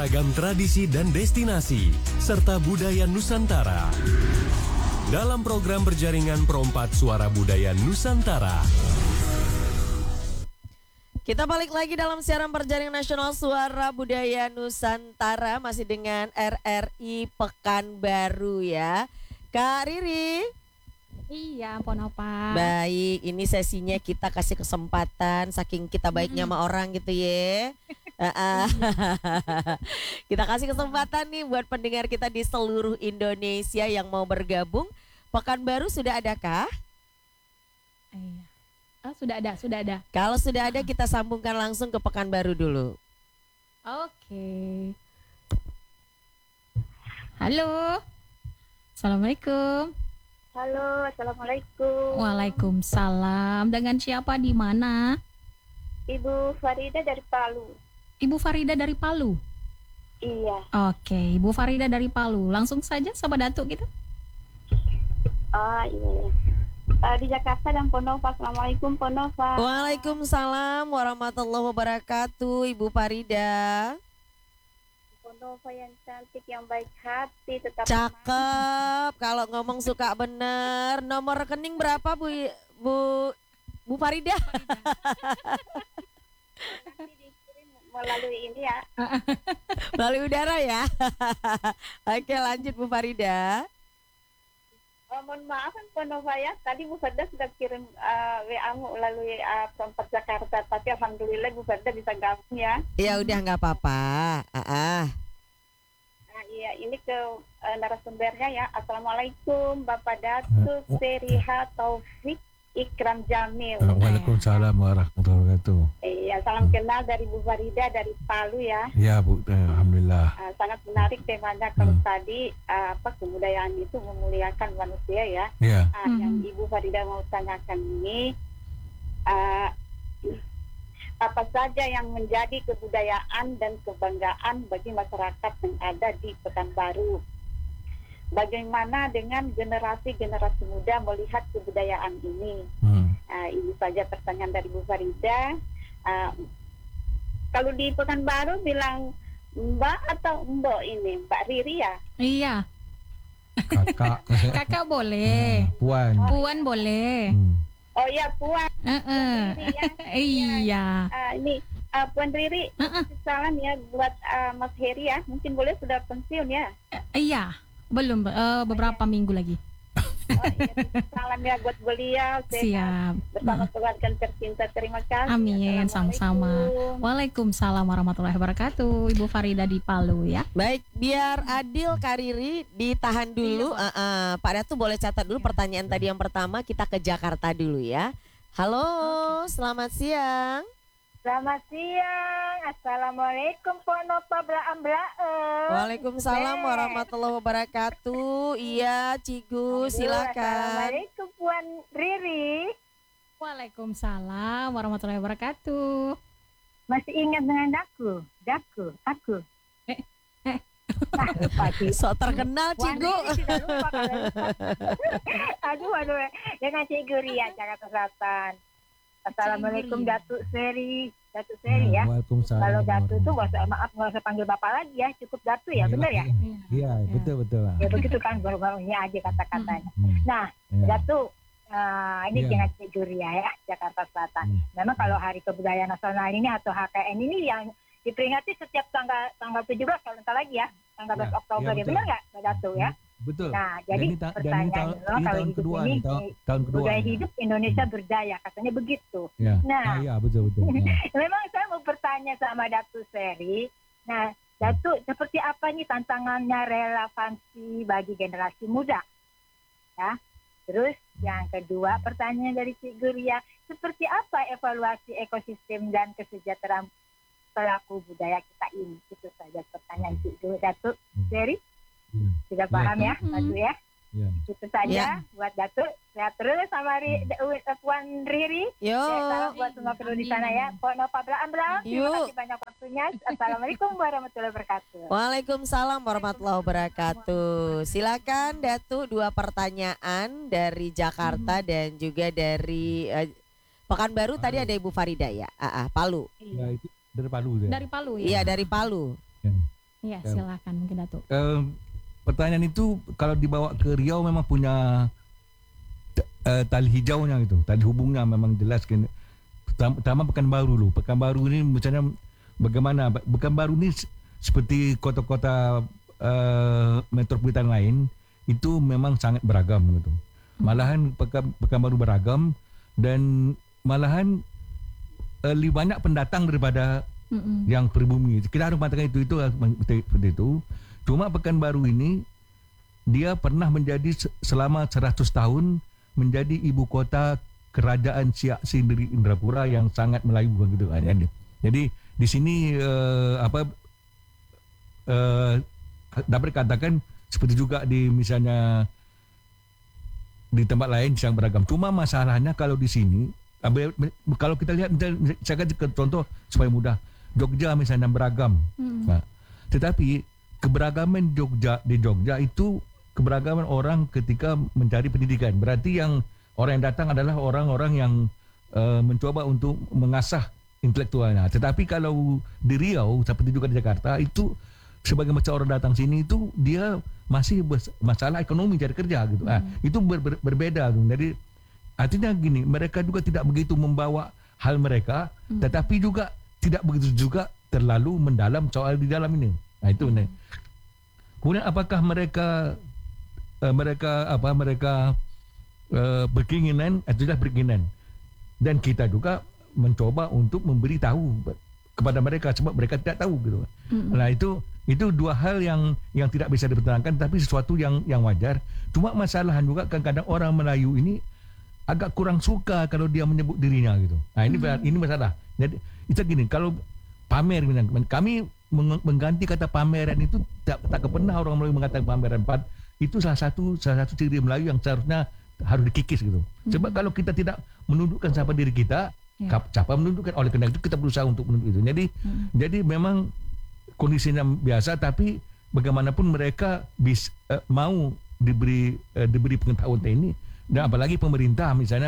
beragam tradisi dan destinasi, serta budaya Nusantara. Dalam program berjaringan Perompat Suara Budaya Nusantara. Kita balik lagi dalam siaran berjaringan nasional Suara Budaya Nusantara, masih dengan RRI Pekanbaru ya. Kak Riri. Iya, Ponopa. Baik, ini sesinya kita kasih kesempatan, saking kita baiknya sama orang gitu ya. Kita kasih kesempatan nih buat pendengar kita di seluruh Indonesia yang mau bergabung. Pekanbaru sudah adakah? Iya. Oh, sudah ada. Kalau sudah ada, kita sambungkan langsung ke Pekanbaru dulu. Oke. Halo. Assalamualaikum. Halo, assalamualaikum. Waalaikumsalam. Dengan siapa di mana? Ibu Farida dari Palu. Ibu Farida dari Palu. Iya. Oke, Ibu Farida dari Palu. Langsung saja sama Datuk gitu. Iya. Di Jakarta dan Ponova. Assalamualaikum Ponova. Waalaikumsalam warahmatullahi wabarakatuh, Ibu Farida. Ponova yang cantik, yang baik hati, tetap Cakep. Kalau ngomong suka bener. Nomor rekening berapa Bu Farida? nanti dikirim melalui ini ya. Melalui udara ya. Oke, lanjut Bu Farida. Mohon maaf Ponova ya. Tadi Bu Farida sudah kirim WA-mu melalui Perompat Jakarta, tapi alhamdulillah Bu Farida bisa gabung ya. Ya udah nggak apa-apa. Iya, ini ke narasumbernya ya. Assalamualaikum Bapak Datuk Seriha Taufik Ikram Jamil. Waalaikumsalam warahmatullahi wabarakatuh. Iya, salam kenal dari Bu Farida dari Palu ya. Ya Bu, alhamdulillah. Sangat menarik temanya kalau tadi kebudayaan itu memuliakan manusia ya. Ya. Yang Ibu Farida mau tanyakan ini apa saja yang menjadi kebudayaan dan kebanggaan bagi masyarakat yang ada di Pekanbaru? Bagaimana dengan generasi-generasi muda melihat kebudayaan ini? Ini saja pertanyaan dari Bu Farida. Kalau di Pekanbaru bilang Mbak atau Mbok ini? Mbak Riri ya? Iya. Kakak. Kakak boleh. Puan. Puan boleh. Oh ya, Puan. Riri, ya. Iya. Ini Puan Riri, salam ya buat Mas Heri ya. Mungkin boleh sudah pensiun ya. Iya. Belum beberapa minggu lagi. Iya. Salam ya buat beliau. Siap. Bersama keluarga tercinta. Terima kasih. Amin, sama-sama. Waalaikumsalam warahmatullahi wabarakatuh. Ibu Farida di Palu ya. Baik, biar adil Kak Riri ditahan dulu. Pak Datu boleh catat dulu pertanyaan tadi yang pertama, kita ke Jakarta dulu ya. Halo, selamat siang. Selamat siang. Assalamualaikum Ponova Blaam. Waalaikumsalam warahmatullahi wabarakatuh. Iya, Cigu, silakan. Assalamualaikum Puan Riri. Waalaikumsalam warahmatullahi wabarakatuh. Masih ingat dengan aku? Aku. So terkenal Cigu. Aduh, dengan Cigu Ria Jakarta Selatan. Assalamualaikum Datuk Seri ya. Waalaikumsalam. Kalau Datuk tuh maaf nggak usah panggil Bapak lagi ya, cukup Datuk ya, benar ya? Iya, betul. Ya begitu kan, baru-barunya aja kata-katanya. Nah, Datuk, ini dengan Cigu Ria ya, Jakarta Selatan. Memang kalau Hari Kebudayaan Nasional ini atau HKN ini yang diperingati setiap tanggal 17 kalau entar lagi ya, tanggal 11 Oktober ya, benar nggak Pak Datuk ya? Betul. Nah, jadi pertanyaannya kalau tahun hidup kedua, ini tahun kedua. budaya hidup Indonesia berdaya, katanya begitu. Ya. Nah, iya betul. Ya. memang saya mau bertanya sama Datuk Seri. Nah, Datuk, seperti apa nih tantangannya relevansi bagi generasi muda? Ya. Terus yang kedua, pertanyaan dari Cik Guria, seperti apa evaluasi ekosistem dan kesejahteraan pelaku budaya kita ini? Itu saja pertanyaan Cik Datuk Seri. Sudah paham ya, Datuk ya? Ya. Itu saja buat Datuk. Sehat terus sama Puan Riri. Yo. Salam buat semua kru di sana ya. Ponova Blaam. Terima kasih banyak waktunya. Assalamualaikum warahmatullahi wabarakatuh. Waalaikumsalam warahmatullahi wabarakatuh. Silakan Datuk, 2 pertanyaan dari Jakarta dan juga dari Pekanbaru. Tadi ada Ibu Farida ya. Palu. Ya, itu dari Palu ya. Dari Palu ya. Iya, dari Palu. Ya. Ya, silakan mungkin Datuk. Pertanyaan itu kalau dibawa ke Riau memang punya tali hijaunya gitu, tali hubungnya memang jelas kan. Pertama Pekanbaru dulu. Pekanbaru ini misalnya bagaimana? Pekanbaru ini seperti kota-kota metropolitan lain itu memang sangat beragam gitu. Malahan Pekanbaru beragam dan malahan lebih banyak pendatang daripada yang pribumi. Kita harus mengatakan itu seperti itu. Cuma Pekanbaru ini dia pernah menjadi selama 100 tahun menjadi ibu kota kerajaan Siak Sindiri Indrapura yang sangat Melayu begitu kan. Jadi di sini dapat dikatakan seperti juga di misalnya di tempat lain yang beragam. Cuma masalahnya kalau di sini kalau kita lihat saya kasih contoh supaya mudah. Jogja misalnya beragam. Nah, tetapi keberagaman di Jogja itu keberagaman orang ketika mencari pendidikan. Berarti yang orang yang datang adalah orang-orang yang mencoba untuk mengasah intelektualnya. Tetapi kalau di Riau seperti juga di Jakarta itu sebagai macam orang datang sini itu dia masih masalah ekonomi cari kerja gitu. Itu berbeda. Jadi artinya gini, mereka juga tidak begitu membawa hal mereka, tetapi juga tidak begitu juga terlalu mendalam soal di dalam ini. Nah itu nih. Kemudian apakah mereka berkeinginan atau tidak berkeinginan? Dan kita juga mencoba untuk memberi tahu kepada mereka sebab mereka tidak tahu gitu. Nah itu dua hal yang tidak bisa dipertahankan, tapi sesuatu yang wajar. Cuma masalah juga kadang-kadang orang Melayu ini agak kurang suka kalau dia menyebut dirinya gitu. Nah ini masalah. Jadi itu gini, kalau pamer, kami mengganti kata pameran itu tak pernah orang Melayu mengatakan pameran. Itu salah satu ciri Melayu yang seharusnya harus dikikis gitu. Sebab kalau kita tidak menundukkan siapa diri kita, siapa menundukkan, oleh karena itu kita berusaha untuk menunduk itu. Jadi memang kondisinya biasa, tapi bagaimanapun mereka mau diberi pengetahuan ini. Dan apalagi pemerintah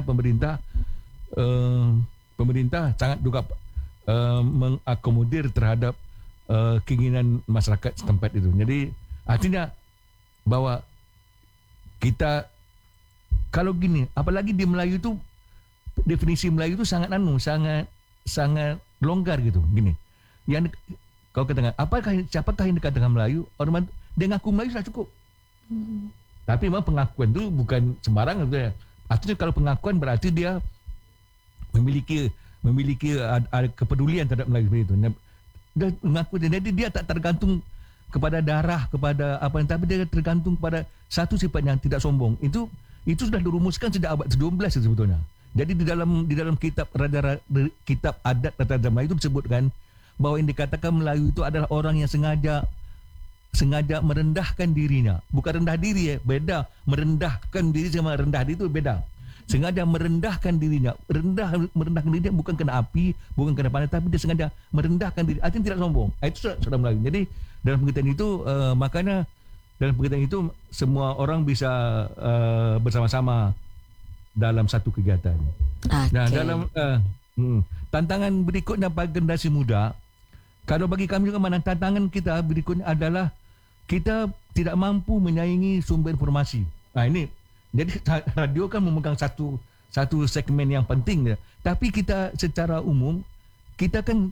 sangat juga mengakomodir terhadap keinginan masyarakat setempat itu. Jadi artinya bahwa kita kalau gini, apalagi di Melayu itu definisi Melayu itu sangat longgar gitu. Gini, yang kau katakan, siapakah yang dikatakan Melayu? Orang dia ngaku Melayu sudah cukup. Tapi memang pengakuan itu bukan sembarang gitu ya. Artinya kalau pengakuan berarti dia memiliki ada kepedulian terhadap Melayu itu. Dia mengaku, jadi dia tak tergantung kepada darah, kepada apa, tapi dia tergantung pada satu sifat yang tidak sombong. Itu sudah dirumuskan sejak abad 12 sebetulnya. Jadi di dalam kitab adat Raja Melayu itu disebutkan bahwa yang dikatakan Melayu itu adalah orang yang sengaja merendahkan dirinya. Bukan rendah diri beda. Merendahkan diri sama rendah diri itu beda. Sengaja merendahkan dirinya. Merendahkan dirinya bukan kena api, bukan kena panas, tapi dia sengaja merendahkan diri. Artinya tidak sombong. Itu sudah Melayu. Jadi dalam pengertian itu makanya dalam pengertian itu semua orang bisa bersama-sama dalam satu kegiatan. Okay. Nah, dalam tantangan berikutnya bagi generasi muda, kalau bagi kami juga tantangan kita berikutnya adalah kita tidak mampu menyaingi sumber informasi. Nah ini, jadi radio kan memegang satu segmen yang penting ya. Tapi kita secara umum kita kan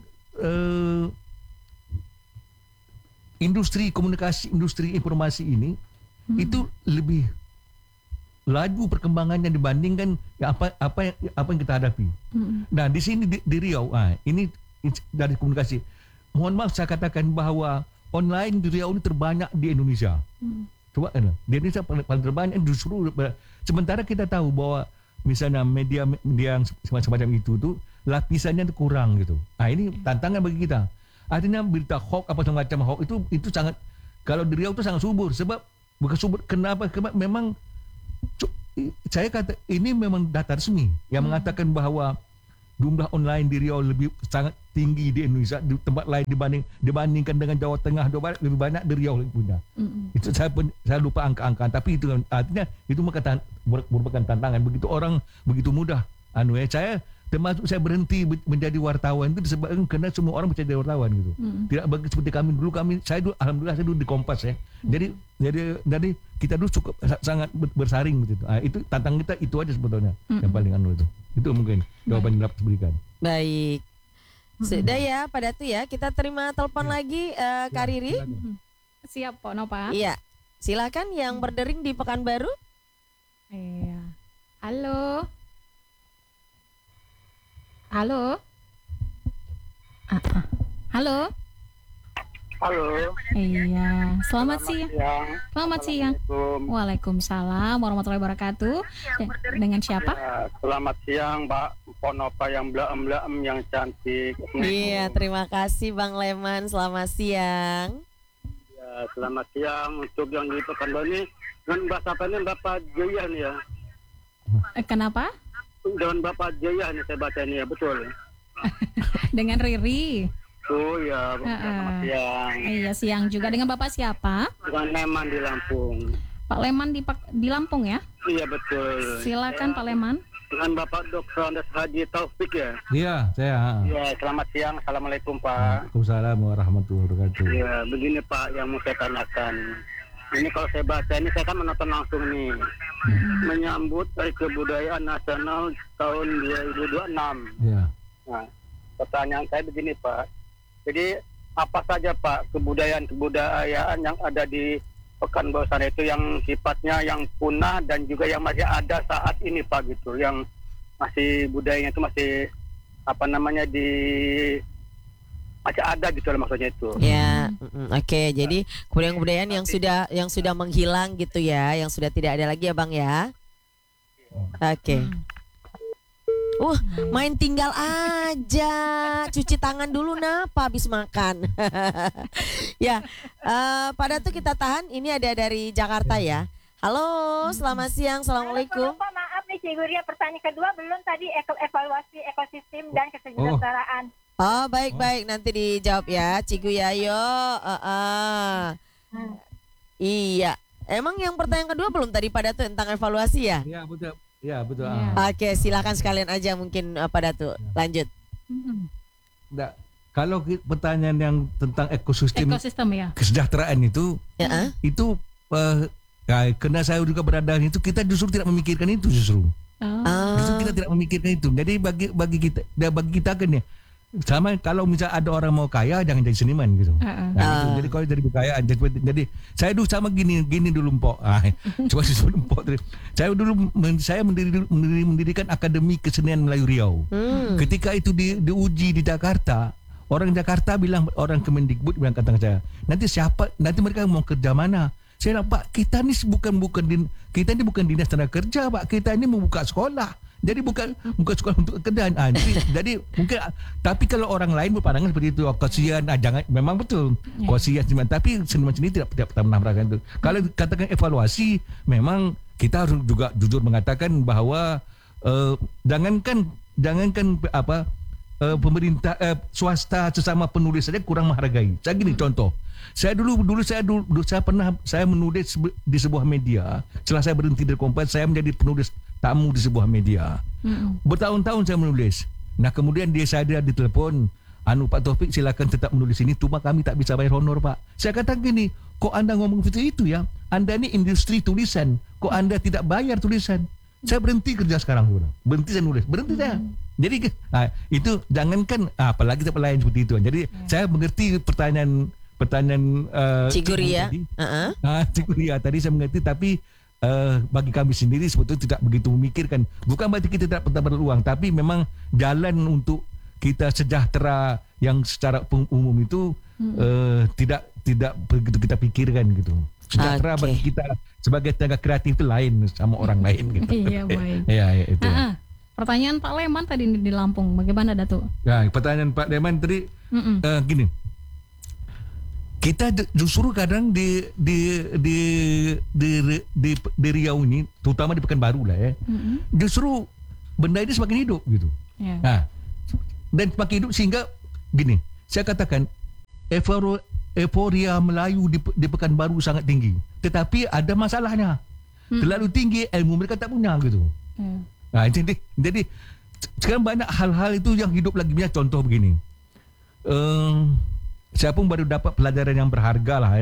industri komunikasi, industri informasi ini itu lebih laju perkembangannya dibandingkan apa yang kita hadapi. Nah di sini di Riau, ini dari komunikasi. Mohon maaf saya katakan bahwa online di Riau ini terbanyak di Indonesia. Coba kan, di Indonesia paling terbanyak justru. Sementara kita tahu bahwa misalnya media yang semacam itu tuh lapisannya itu kurang gitu. Nah ini tantangan bagi kita. Artinya berita hoax apa semacam hoax itu sangat, kalau di Riau itu sangat subur. Sebab bukan subur, kenapa? Memang saya kata ini memang data resmi yang mengatakan bahwa jumlah online di Riau lebih sangat tinggi di Indonesia, di tempat lain dibandingkan dengan Jawa Tengah, Jawa Barat lebih banyak di Riau punya. Itu saya lupa angka-angka, tapi itu artinya itu merupakan tantangan. Begitu orang begitu mudah saya termasuk saya berhenti menjadi wartawan itu disebabkan karena semua orang menjadi wartawan gitu. Tidak bagi seperti kami dulu, alhamdulillah saya dulu di Kompas ya. Jadi kita dulu cukup sangat bersaring gitu. Itu tantangan kita itu aja sebetulnya yang paling itu. Itu mungkin jawaban yang dapat diberikan. Baik. Sudah ya Pak Datu ya. Kita terima telepon lagi Kak Riri. Siap Pak Nova. Iya. Silakan yang berdering di Pekanbaru. Iya. Halo. Halo. Halo. Halo. Iya. Selamat siang. Selamat siang. Assalamualaikum. Waalaikumsalam warahmatullahi wabarakatuh. Dengan siapa? Ya, selamat siang Mbak Ponova yang blaem-blaem yang cantik. Iya, terima kasih Bang Leman. Selamat siang. Ya, selamat siang untuk yang di Pekanbaru ini. Dengan bahasa apa ini Bapak Jaya nih ya. Kenapa? Dengan Bapak Jaya nih saya baca ini ya, betul. Dengan Riri. Oh ya, selamat siang. Iya, siang juga. Dengan Bapak siapa? Dengan Leman di Lampung. Pak Leman di Lampung ya? Iya betul. Silakan Pak Leman. Dengan Bapak Dr. Andes Haji Taufik ya. Iya, saya. Ya, selamat siang. Assalamualaikum Pak. Waalaikumsalam warahmatullahi wabarakatuh. Ya, begini Pak yang mau saya tanyakan. Ini kalau saya baca ini saya kan menonton langsung nih. Menyambut Hari Kebudayaan Nasional tahun 2026. Iya. Nah, pertanyaan saya begini Pak. Jadi apa saja Pak kebudayaan yang ada di Pekanbaru sana itu yang sifatnya yang punah dan juga yang masih ada saat ini Pak gitu, yang masih budayanya itu masih masih ada gitu lah maksudnya itu. Ya, oke. Jadi kebudayaan yang sudah menghilang gitu ya, yang sudah tidak ada lagi ya Bang ya. Oke. Main tinggal aja, cuci tangan dulu napa habis makan. Ya, pada tuh kita tahan. Ini ada dari Jakarta ya. Halo, selamat siang, assalamualaikum. Pak, maaf nih Cikgu Ria, pertanyaan kedua belum tadi evaluasi ekosistem dan kesejahteraan. Oh baik, nanti dijawab ya, Cigu Yayo. Iya, emang yang pertanyaan kedua belum tadi pada tuh tentang evaluasi ya? Iya betul. Iya betul. Oke, silakan sekalian aja mungkin pada tuh lanjut. Nggak, kalau pertanyaan yang tentang ekosistem ya. kesejahteraan itu, itu karena saya juga berada di itu, kita justru tidak memikirkan itu justru. Justru kita tidak memikirkan itu. Jadi bagi kita kan ya, sama kalau misal ada orang mau kaya jangan jadi seniman gitu. Gitu. Jadi kalau jadi kekayaan jadi saya dulu sama gini dulu Mpok. Coba sebelum Mpok tadi. Saya mendirikan Akademi Kesenian Melayu Riau. Ketika itu diuji di Jakarta, orang Jakarta bilang, orang Kemendikbud bilang kata saya, nanti mereka mau kerja mana? Saya bilang, Pak, kita ini bukan dinas tenaga kerja, Pak. Kita ini membuka sekolah. Jadi bukan sekolah untuk kerjaan. Jadi mungkin, tapi kalau orang lain berpandangan seperti itu, kasihan, jangan, memang betul, kasihan seniman. Tapi seniman sendiri tidak pernah merasakan itu. Kalau katakan evaluasi, memang kita harus juga jujur mengatakan bahwa jangankan pemerintah, swasta sesama penulis saja kurang menghargai. Saya gini contoh. Saya dulu saya menulis di sebuah media. Setelah saya berhenti dari Kompas, saya menjadi penulis tamu di sebuah media. Bertahun-tahun saya menulis. Nah, kemudian saya ditelepon, Pak Taufik silakan tetap menulis ini, cuma kami tak bisa bayar honor, Pak. Saya katakan gini, kok Anda ngomong seperti itu ya? Anda ini industri tulisan, kok Anda tidak bayar tulisan? Saya berhenti kerja sekarang, berhenti saya nulis, berhenti saya. Jadi itu jangankan apalagi tempat lain seperti itu. Jadi saya mengerti pertanyaan Cikgu Ria. Cikgu Ria tadi saya mengerti, tapi bagi kami sendiri sebetulnya tidak begitu memikirkan. Bukan berarti kita tidak pernah berpeluang, tapi memang jalan untuk kita sejahtera yang secara umum itu tidak begitu kita pikirkan gitu. Sejahtera bagi kita sebagai tenaga kreatif itu lain sama orang lain gitu. Iya, baik. Ya, itu. Pertanyaan Pak Leman tadi di Lampung, bagaimana Datuk? Ya, pertanyaan Pak Leman tadi gini. Kita justru kadang di Riau ini, terutama di Pekanbaru lah ya, justru benda ini semakin hidup gitu. Nah, dan semakin hidup sehingga gini, saya katakan euforia Melayu di Pekanbaru sangat tinggi, tetapi ada masalahnya, terlalu tinggi, ilmu mereka tak punya gitu. Nah, jadi sekarang banyak hal-hal itu yang hidup lagi. Misalnya contoh begini, saya pun baru dapat pelajaran yang berharga lah.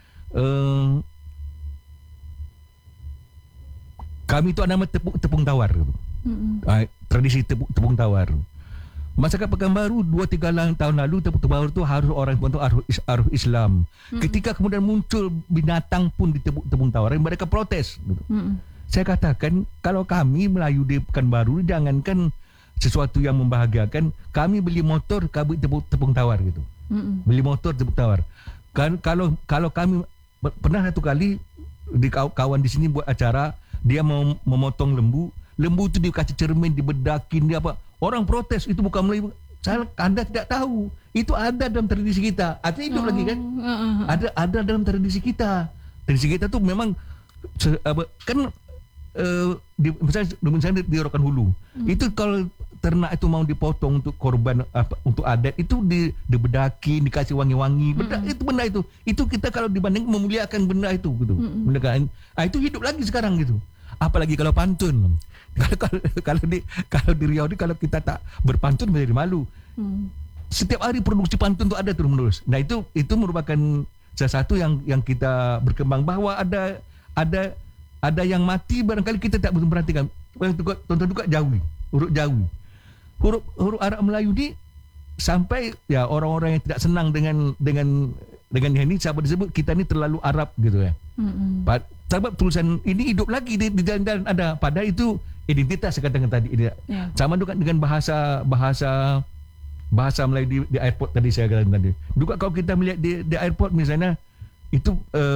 Kami itu ada nama tepung tawar. Tradisi tepung tawar. Masyarakat Pekanbaru 2-3 tahun lalu tepung tawar itu harus orang itu harus Islam. Ketika kemudian muncul binatang pun di tepung tawar, mereka protes. Gitu. Saya katakan kalau kami Melayu di Pekanbaru, jangankan sesuatu yang membahagiakan, kami beli motor kami tepung tawar gitu. Beli motor tepung tawar. Kalau kami pernah satu kali di kawan di sini buat acara, dia mau memotong lembu itu dikasih cermin, dibedakin, dia apa? Orang protes, itu bukan Melayu. Anda tidak tahu. Itu ada dalam tradisi kita. Artinya hidup lagi kan? Ada dalam tradisi kita. Tradisi kita tuh memang kan misalnya di Rokan Hulu. Itu kalau ternak itu mau dipotong untuk korban untuk adat, itu dibedakin, dikasih wangi-wangi. Benda itu kita kalau dibanding memuliakan benda itu gitu. Itu hidup lagi sekarang gitu. Apalagi kalau pantun. Kalau di Riau ini kalau kita tak berpantun menjadi malu. Setiap hari produksi pantun itu ada terus menerus. Nah itu merupakan salah satu yang kita berkembang, bahwa ada yang mati barangkali kita tak memperhatikan. Contoh juga Jawi, huruf Jawi. Huruf Arab Melayu ini sampai ya orang-orang yang tidak senang dengan ini sahabat disebut kita ini terlalu Arab gitu ya. Sebab tulisan ini hidup lagi di jalan-jalan ada. Padahal itu identitas saya katakan tadi. Sama juga dengan bahasa Melayu di airport tadi saya katakan tadi. Juga kalau kita melihat di airport misalnya itu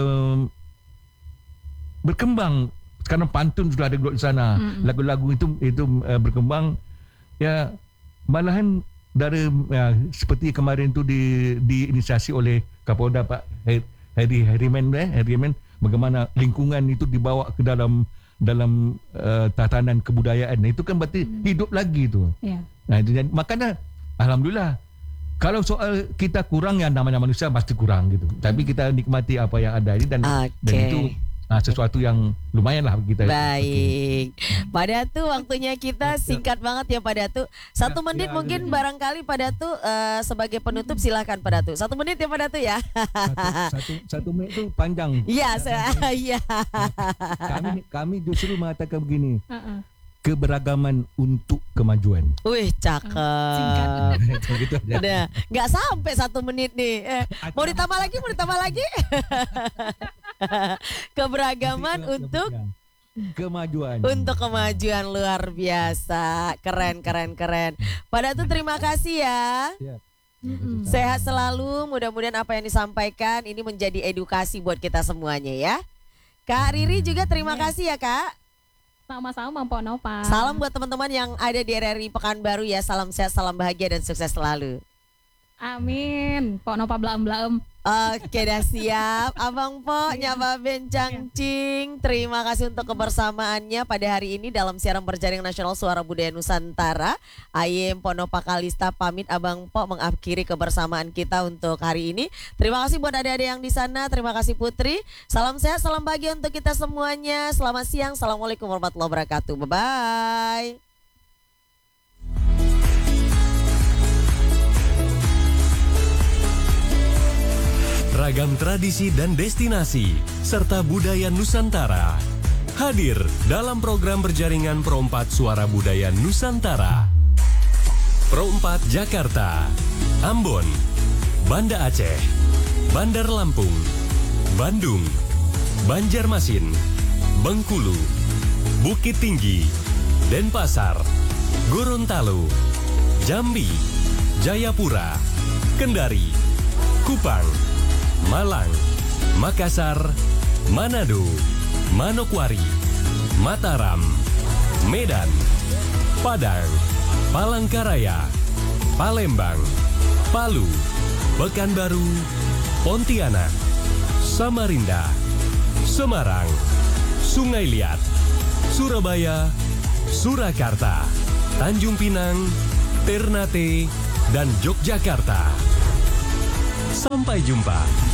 berkembang. Sekarang pantun sudah ada di sana. Lagu-lagu itu berkembang. Ya malahan dari seperti kemarin itu diinisiasi oleh Kapolda Pak Herimen, bagaimana lingkungan itu dibawa ke dalam tatanan kebudayaan. Itu kan berarti hidup lagi itu. Nah itu makanya alhamdulillah kalau soal kita kurang, ya namanya manusia pasti kurang gitu. Tapi kita nikmati apa yang ada ini dan itu sesuatu yang lumayan lah kita. Baik, Pak Datu, waktunya kita singkat banget ya Pak Datu. 1 menit mungkin barangkali Pak Datu sebagai penutup silakan Pak Datu. 1 menit ya Pak Datu ya. Satu menit itu panjang. Iya, Kami justru mengatakan begini. Keberagaman untuk kemajuan. Wih, cakep. Gitu aja. Udah, nggak sampai 1 menit nih. Mau ditambah lagi? Keberagaman untuk kemajuan. Untuk kemajuan, luar biasa. Keren. Pak Datu terima kasih ya. Sehat selalu. Mudah-mudahan apa yang disampaikan ini menjadi edukasi buat kita semuanya ya. Kak Riri juga terima kasih ya Kak. Sama-sama Mpok Nova. Salam buat teman-teman yang ada di RRI Pekanbaru ya. Salam sehat, salam bahagia dan sukses selalu. Amin. Mpok Nova blaem-blaem. Oke, dah siap. Abang Po, Nyaba Bencang Cing, terima kasih untuk kebersamaannya pada hari ini dalam siaran berjaring nasional Suara Budaya Nusantara. Ayem Ponopa Kalista pamit Abang Po mengakhiri kebersamaan kita untuk hari ini. Terima kasih buat adik-adik yang di sana. Terima kasih Putri. Salam sehat, salam bahagia untuk kita semuanya. Selamat siang. Assalamualaikum warahmatullahi wabarakatuh. Bye-bye. Ragam tradisi dan destinasi, serta budaya Nusantara. Hadir dalam program berjaringan Pro 4 Suara Budaya Nusantara. Pro 4 Jakarta, Ambon, Banda Aceh, Bandar Lampung, Bandung, Banjarmasin, Bengkulu, Bukit Tinggi, Denpasar, Gorontalo, Jambi, Jayapura, Kendari, Kupang, Malang, Makassar, Manado, Manokwari, Mataram, Medan, Padang, Palangkaraya, Palembang, Palu, Pekanbaru, Pontianak, Samarinda, Semarang, Sungai Liat, Surabaya, Surakarta, Tanjung Pinang, Ternate, dan Yogyakarta. Sampai jumpa.